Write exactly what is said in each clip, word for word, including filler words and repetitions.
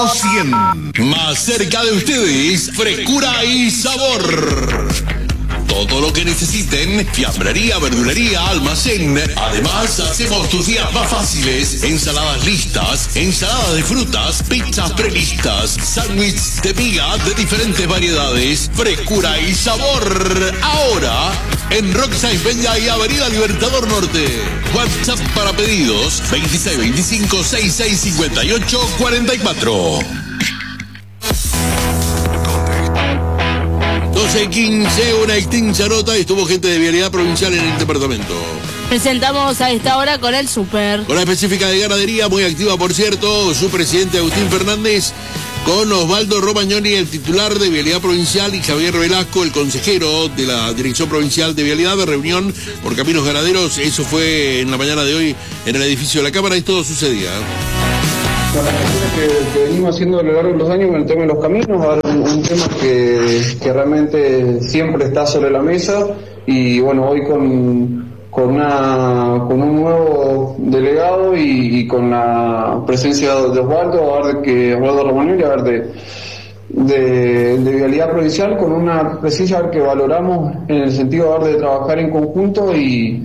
cien. Más cerca de ustedes, frescura y sabor. Todo lo que necesiten, fiambrería, verdulería, almacén. Además, hacemos tus días más fáciles. Ensaladas listas, ensaladas de frutas, pizzas prelistas, sándwiches de miga de diferentes variedades. Frescura y sabor. Ahora, en Roxay Peña y Avenida Libertador Norte. WhatsApp para pedidos veintiséis veinticinco sesenta y seis cincuenta y ocho cuarenta y cuatro. doce quince, una extinta nota, estuvo gente de Vialidad Provincial en el departamento. Presentamos a esta hora con el Super. Con la específica de ganadería, muy activa por cierto, su presidente Agustín Fernández, con Osvaldo Romagnoli, el titular de Vialidad Provincial, y Javier Velasco, el consejero de la Dirección Provincial de Vialidad, de reunión por Caminos Ganaderos. Eso fue en la mañana de hoy en el edificio de la Cámara y todo sucedía. Las acciones que, que venimos haciendo a lo largo de los años con el tema de los caminos, ahora un, un tema que, que realmente siempre está sobre la mesa, y bueno, hoy con, con, una, con un nuevo delegado y, y con la presencia de Osvaldo, a ver que Osvaldo Romagnoli, a ver de, de, de Vialidad Provincial, con una presencia a ver que valoramos en el sentido a ver de trabajar en conjunto y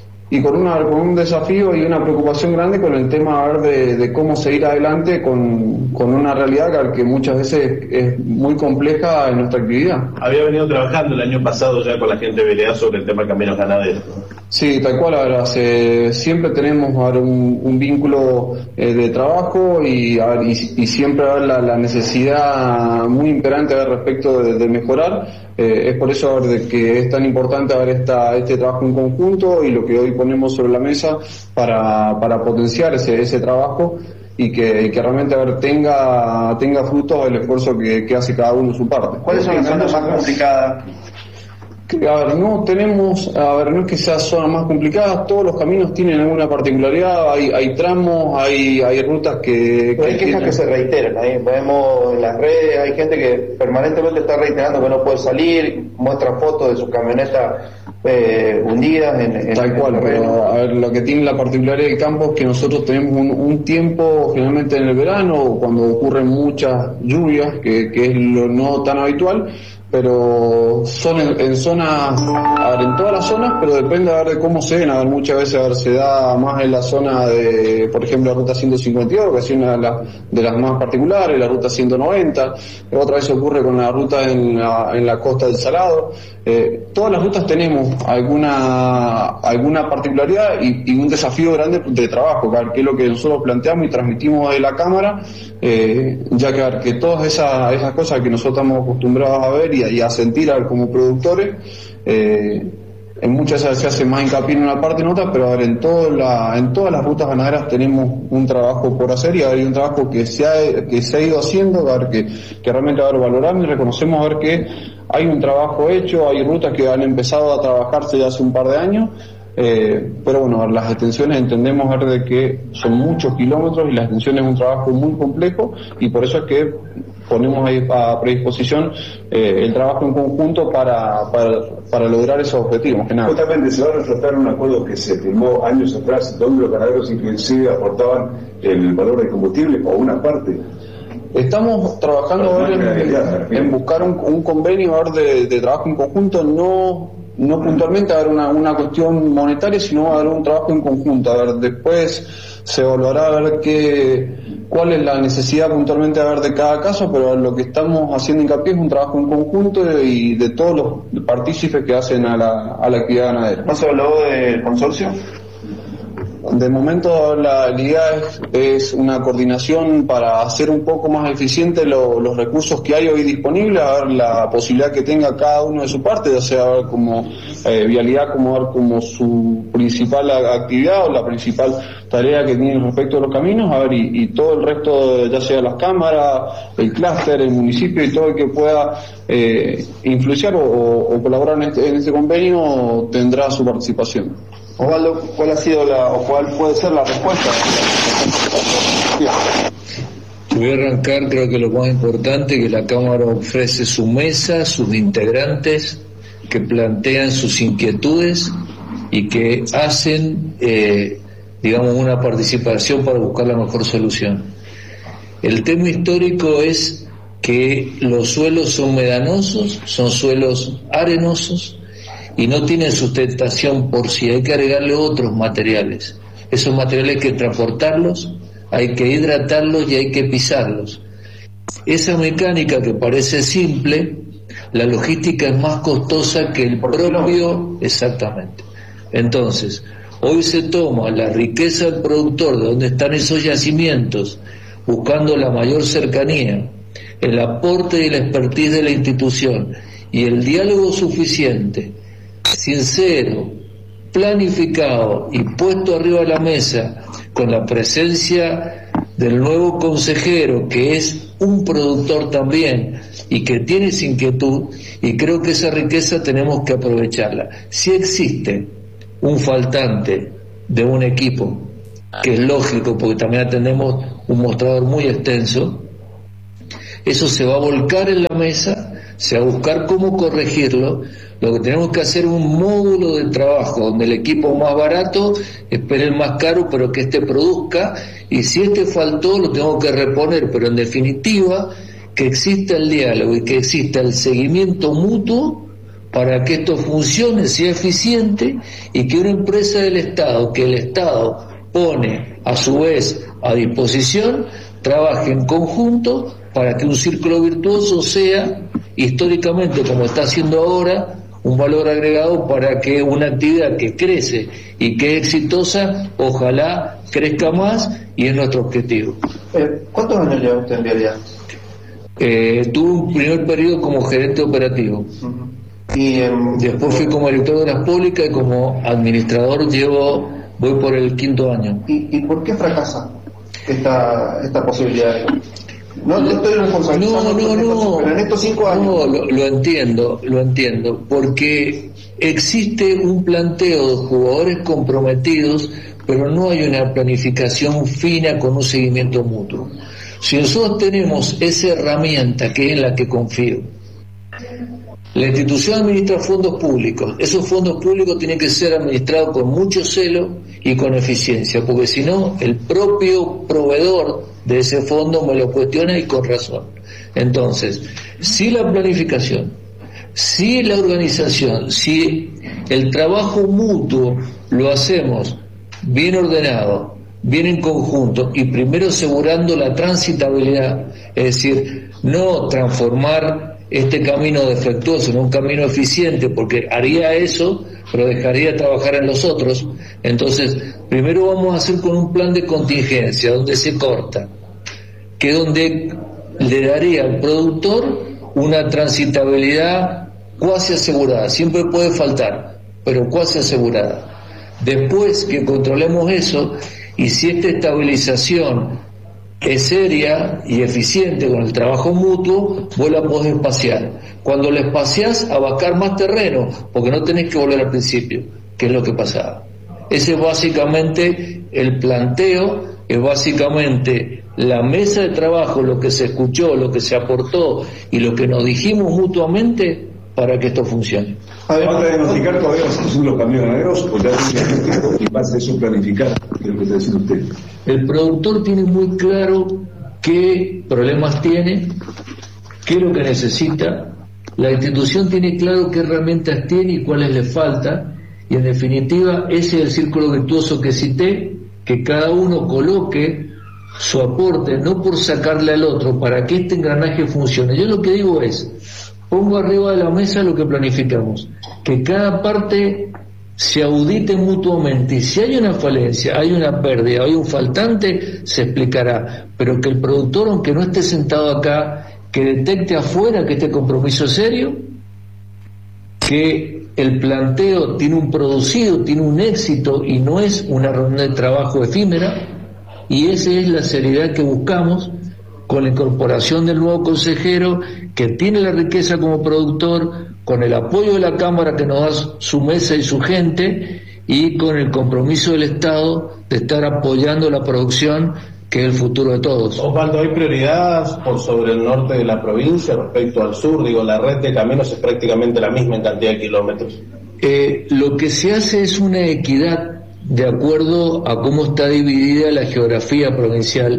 y con, una, con un desafío y una preocupación grande con el tema a ver, de, de cómo seguir adelante con, con una realidad que muchas veces es muy compleja en nuestra actividad. Había venido trabajando el año pasado ya con la gente de Vialidad sobre el tema de caminos ganaderos. Sí, tal cual, ahora se, siempre tenemos ahora un, un vínculo eh, de trabajo y, a ver, y, y siempre a ver, la, la necesidad muy imperante a ver, respecto de, de mejorar. Eh, es por eso a ver, de que es tan importante a ver, esta, este trabajo en conjunto y lo que hoy ponemos sobre la mesa para, para potenciar ese, ese trabajo y que, que realmente a ver, tenga, tenga frutos el esfuerzo que, que hace cada uno de su parte. ¿Cuáles son las zonas más complicadas? Que, a ver, no tenemos, a ver, no es que sea zonas más complicadas, todos los caminos tienen alguna particularidad, hay, hay tramos, hay, hay rutas que... Pero hay quejas que se reiteran, ahí vemos en las redes, hay gente que permanentemente está reiterando que no puede salir, muestra fotos de su camioneta eh, hundidas en, en Tal cual, en pero a ver, lo que tiene la particularidad del campo es que nosotros tenemos un, un tiempo, generalmente en el verano, cuando ocurren muchas lluvias, que, que es lo no tan habitual, pero son en, en zonas, a ver, en todas las zonas, pero depende a ver de cómo se ven, a ver, muchas veces a ver, se da más en la zona de, por ejemplo, la ruta ciento cincuenta y dos, que es una de las, de las más particulares, la ruta ciento noventa, otra vez ocurre con la ruta en la, en la costa del Salado. Eh, todas las rutas tenemos alguna alguna particularidad y, y un desafío grande de trabajo, que, que es lo que nosotros planteamos y transmitimos de la Cámara, eh, ya que, a ver, que todas esas, esas cosas que nosotros estamos acostumbrados a ver y a, y a sentir a ver, como productores, eh, en muchas veces se hace más hincapié en una parte y en otra, pero a ver, en, todo la, en todas las rutas ganaderas tenemos un trabajo por hacer y a ver, hay un trabajo que se ha, que se ha ido haciendo, a ver, que, que realmente a ver, valoramos y reconocemos a ver que hay un trabajo hecho, hay rutas que han empezado a trabajarse ya hace un par de años, eh, pero bueno, a ver, las extensiones entendemos a ver, de que son muchos kilómetros y la extensión es un trabajo muy complejo y por eso es que ponemos ahí a predisposición eh, el trabajo en conjunto para, para, para lograr esos objetivos. Que nada. Justamente se va a reflejar un acuerdo que se firmó años atrás, donde los ganaderos inclusive aportaban el valor del combustible o una parte. Estamos trabajando ahora en, en buscar un, un convenio ahora de, de trabajo en conjunto, no no puntualmente a ver una, una cuestión monetaria, sino a ver un trabajo en conjunto. A ver, después se evaluará a ver qué, cuál es la necesidad puntualmente a ver de cada caso, pero lo que estamos haciendo hincapié es un trabajo en conjunto y de todos los partícipes que hacen a la, a la actividad ganadera. ¿No se habló del consorcio? De momento la idea es, es una coordinación para hacer un poco más eficiente lo, los recursos que hay hoy disponibles, a ver la posibilidad que tenga cada uno de su parte, ya sea a ver como eh, Vialidad como, a ver, como su principal actividad o la principal tarea que tiene respecto a los caminos, a ver y, y todo el resto, ya sea las cámaras, el clúster, el municipio y todo el que pueda eh, influenciar o, o colaborar en este, en este convenio tendrá su participación. Osvaldo, ¿cuál ha sido la, o cuál puede ser la respuesta? Voy a arrancar, creo que lo más importante, que la Cámara ofrece su mesa, sus integrantes, que plantean sus inquietudes y que hacen, eh, digamos, una participación para buscar la mejor solución. El tema histórico es que los suelos son medanosos, son suelos arenosos y no tienen sustentación por sí, hay que agregarle otros materiales. Esos materiales hay que transportarlos, hay que hidratarlos y hay que pisarlos. Esa mecánica que parece simple, la logística es más costosa que el propio... Exactamente. Entonces, hoy se toma la riqueza del productor, de donde están esos yacimientos, buscando la mayor cercanía, el aporte y la expertise de la institución y el diálogo suficiente, sincero, planificado y puesto arriba de la mesa con la presencia del nuevo consejero, que es un productor también y que tiene esa inquietud, y creo que esa riqueza tenemos que aprovecharla. Si existe un faltante de un equipo, que es lógico porque también atendemos un mostrador muy extenso, eso se va a volcar en la mesa, se va a buscar cómo corregirlo. Lo que tenemos que hacer es un módulo de trabajo donde el equipo más barato espere el más caro, pero que este produzca, y si este faltó lo tengo que reponer, pero en definitiva que exista el diálogo y que exista el seguimiento mutuo para que esto funcione, sea eficiente, y que una empresa del Estado, que el Estado pone a su vez a disposición, trabaje en conjunto para que un círculo virtuoso sea, históricamente como está haciendo ahora, un valor agregado para que una actividad que crece y que es exitosa, ojalá crezca más, y es nuestro objetivo. Eh, ¿Cuántos años lleva usted en Vialidad? Eh, tuve un primer periodo como gerente operativo. Uh-huh. Y um, después fui como director de obras públicas y como administrador llevo, voy por el quinto año. ¿Y, y por qué fracasa esta, esta posibilidad? No, no estoy responsabilizando, no, no, no, pero en estos cinco años... No, lo, lo entiendo, lo entiendo, porque existe un planteo de jugadores comprometidos, pero no hay una planificación fina con un seguimiento mutuo. Si nosotros tenemos esa herramienta, que es en la que confío, la institución administra fondos públicos, esos fondos públicos tienen que ser administrados con mucho celo y con eficiencia, porque si no, el propio proveedor de ese fondo me lo cuestiona, y con razón. Entonces, si la planificación, si la organización, si el trabajo mutuo lo hacemos bien ordenado, bien en conjunto, y primero asegurando la transitabilidad, es decir, no transformar este camino defectuoso en un camino eficiente, porque haría eso, pero dejaría de trabajar en los otros. Entonces, primero vamos a hacer con un plan de contingencia, donde se corta, que donde le daría al productor una transitabilidad cuasi asegurada. Siempre puede faltar, pero cuasi asegurada. Después que controlemos eso, y si esta estabilización es seria y eficiente con el trabajo mutuo, vos la podés espaciar. Cuando la espaciás, abarcar más terreno, porque no tenés que volver al principio, que es lo que pasaba. Ese es básicamente el planteo, es básicamente la mesa de trabajo, lo que se escuchó, lo que se aportó y lo que nos dijimos mutuamente para que esto funcione. Además de diagnosticar todavía la situación de los camioneros, o ya y pasa a eso planificar, que es lo que está diciendo usted. El productor tiene muy claro qué problemas tiene, qué es lo que necesita, la institución tiene claro qué herramientas tiene y cuáles le falta, y en definitiva ese es el círculo virtuoso que cité, que cada uno coloque su aporte, no por sacarle al otro, para que este engranaje funcione. Yo lo que digo es, pongo arriba de la mesa lo que planificamos, que cada parte se audite mutuamente, y si hay una falencia, hay una pérdida, hay un faltante, se explicará, pero que el productor, aunque no esté sentado acá, que detecte afuera que este compromiso es serio, que el planteo tiene un producido, tiene un éxito y no es una reunión de trabajo efímera, y esa es la seriedad que buscamos con la incorporación del nuevo consejero, que tiene la riqueza como productor, con el apoyo de la Cámara que nos da su mesa y su gente, y con el compromiso del Estado de estar apoyando la producción, que es el futuro de todos. Osvaldo, ¿hay prioridad por sobre el norte de la provincia respecto al sur? Digo, la red de caminos es prácticamente la misma en cantidad de kilómetros. Eh, lo que se hace es una equidad de acuerdo a cómo está dividida la geografía provincial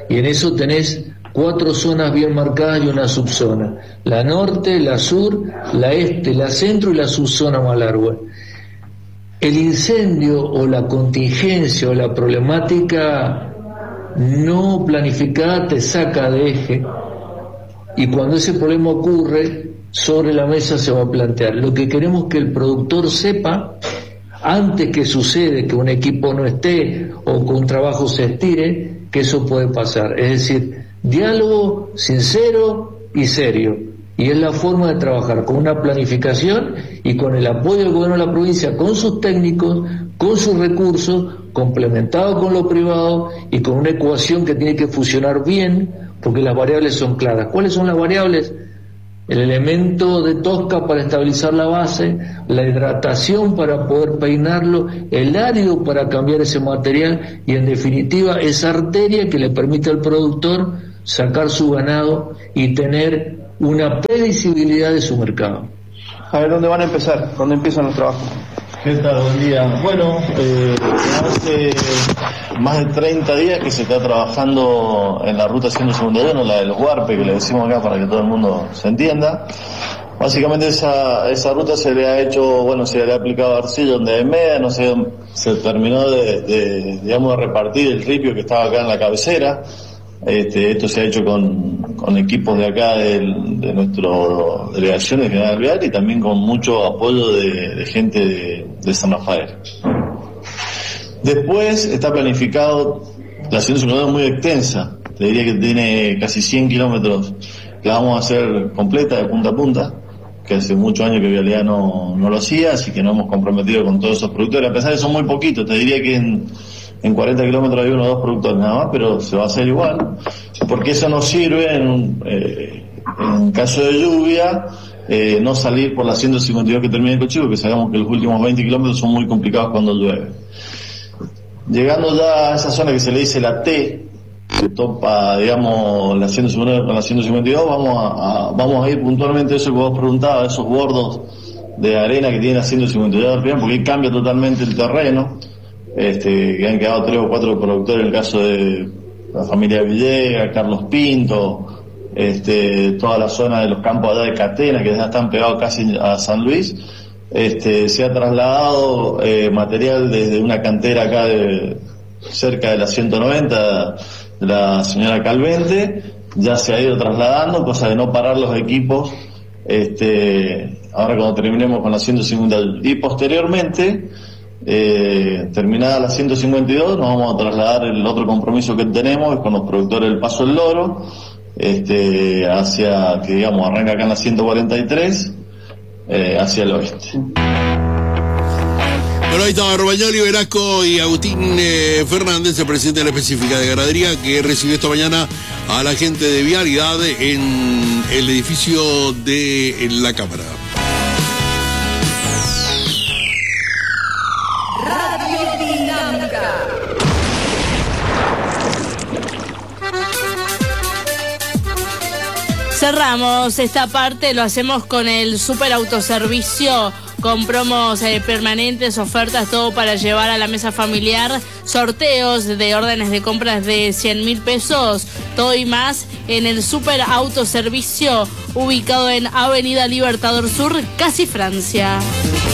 y en eso tenés cuatro zonas bien marcadas y una subzona: la norte, la sur, la este, la centro y la subzona Malargüe. El incendio o la contingencia o la problemática no planificada te saca de eje, y cuando ese problema ocurre, sobre la mesa se va a plantear. Lo que queremos es que el productor sepa, antes que sucede que un equipo no esté o que un trabajo se estire, que eso puede pasar. Es decir, diálogo sincero y serio. Y es la forma de trabajar, con una planificación y con el apoyo del gobierno de la provincia, con sus técnicos, con sus recursos, complementado con lo privado y con una ecuación que tiene que funcionar bien, porque las variables son claras. ¿Cuáles son las variables? El elemento de tosca para estabilizar la base, la hidratación para poder peinarlo, el árido para cambiar ese material y, en definitiva, esa arteria que le permite al productor sacar su ganado y tener una previsibilidad de su mercado. A ver, ¿dónde van a empezar? ¿Dónde empiezan los trabajos? ¿Qué tal? Buen día. Bueno, eh, hace más de treinta días que se está trabajando en la ruta ciento cincuenta y uno, la de los Huarpe, que le decimos acá para que todo el mundo se entienda. Básicamente esa, esa ruta se le ha hecho, bueno, se le ha aplicado arcilla donde hay media, no sé, se terminó de, de, digamos, de repartir el ripio que estaba acá en la cabecera. Este, esto se ha hecho con, con equipos de acá de, de nuestra delegación de General Vial y también con mucho apoyo de, de gente de, de San Rafael. Después está planificado, la ciento cincuenta y dos es muy extensa, te diría que tiene casi cien kilómetros, la vamos a hacer completa de punta a punta, que hace muchos años que Vialidad no, no lo hacía, así que nos hemos comprometido con todos esos productores, a pesar de que son muy poquitos, te diría que en En cuarenta kilómetros hay uno o dos productores nada más, pero se va a hacer igual, porque eso nos sirve en, un, eh, en caso de lluvia, eh, no salir por la ciento cincuenta y dos que termina el Cochivo, que sabemos que los últimos veinte kilómetros son muy complicados cuando llueve. Llegando ya a esa zona que se le dice la T, que topa, digamos, la ciento cincuenta y dos con la ciento cincuenta y dos, vamos a, a, vamos a ir puntualmente a eso que vos preguntabas, esos bordos de arena que tiene la ciento cincuenta y dos, porque ahí cambia totalmente el terreno. Este, que han quedado tres o cuatro productores en el caso de la familia Villegas, Carlos Pinto, este, toda la zona de los campos allá de Catena, que ya están pegados casi a San Luis. Este, se ha trasladado eh, material desde una cantera acá de cerca de la ciento noventa de la señora Calvente, ya se ha ido trasladando, cosa de no parar los equipos. Este, ahora cuando terminemos con la ciento cincuenta y posteriormente, Eh, terminada la ciento cincuenta y dos, nos vamos a trasladar. El otro compromiso que tenemos es con los productores del Paso del Loro, este, hacia, que digamos arranca acá en la ciento cuarenta y tres, eh, hacia el oeste. Bueno, ahí estaba Romagnoli, Velasco y Agustín eh, Fernández, el presidente de la específica de ganadería, que recibió esta mañana a la gente de Vialidad en el edificio de la Cámara. Cerramos esta parte, lo hacemos con el super autoservicio, con promos eh, permanentes, ofertas, todo para llevar a la mesa familiar, sorteos de órdenes de compras de cien mil pesos, todo y más en el super autoservicio ubicado en Avenida Libertador Sur, casi Francia.